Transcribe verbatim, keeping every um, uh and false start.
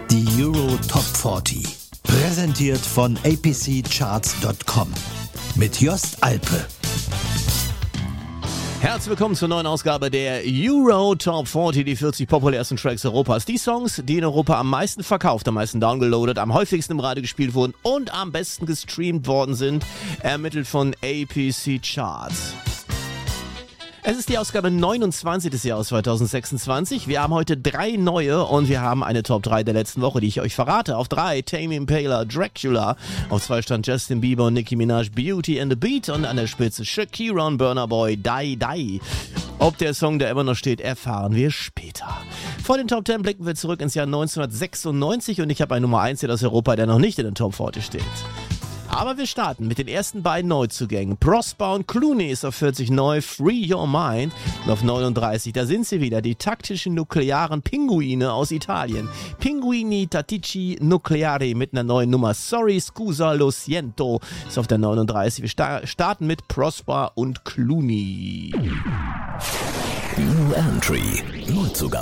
Die Euro Top vierzig. Präsentiert von a p c charts punkt com. Mit Jost Alpe. Herzlich willkommen zur neuen Ausgabe der Euro Top vierzig, die vierzig populärsten Tracks Europas. Die Songs, die in Europa am meisten verkauft, am meisten downgeloadet, am häufigsten im Radio gespielt wurden und am besten gestreamt worden sind, ermittelt von A P C Charts. Es ist die Ausgabe neunundzwanzig des Jahres zweitausendsechsundzwanzig. Wir haben heute drei neue und wir haben eine Top drei der letzten Woche, die ich euch verrate. Auf drei Tame Impala, Dracula. Auf zwei stand Justin Bieber und Nicki Minaj, Beauty and the Beat. Und an der Spitze Shakira und Burna Boy, Die Die. Ob der Song, der immer noch steht, erfahren wir später. Vor den Top zehn blicken wir zurück ins Jahr neunzehnhundertsechsundneunzig und ich habe einen Nummer eins hier aus Europa, der noch nicht in den Top vierzig steht. Aber wir starten mit den ersten beiden Neuzugängen. Prosper und Clooney ist auf vierzig neu, Free Your Mind. Und auf neununddreißig, da sind sie wieder, die taktischen nuklearen Pinguine aus Italien. Pinguini Tattici Nucleari mit einer neuen Nummer. Sorry, scusa, lo siento ist auf der neununddreißig. Wir sta- starten mit Prosper und Clooney. New Entry. Neuzugang.